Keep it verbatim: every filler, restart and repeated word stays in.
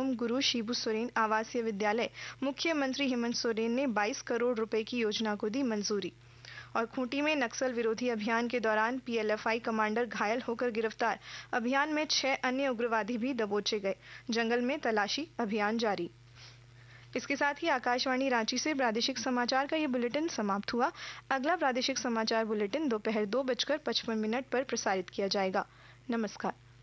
उम गुरु शिबू सोरेन आवासीय विद्यालय मुख्यमंत्री हेमंत सोरेन ने बाईस करोड़ रुपए की योजना को दी मंजूरी। और खूंटी में नक्सल विरोधी अभियान के दौरान पीएलएफआई कमांडर घायल होकर गिरफ्तार। अभियान में छह अन्य उग्रवादी भी दबोचे गए। जंगल में तलाशी अभियान जारी। इसके साथ ही आकाशवाणी रांची से प्रादेशिक समाचार का ये बुलेटिन समाप्त हुआ। अगला प्रादेशिक समाचार बुलेटिन दोपहर दो बजकर पचपन मिनट पर प्रसारित किया जाएगा। नमस्कार।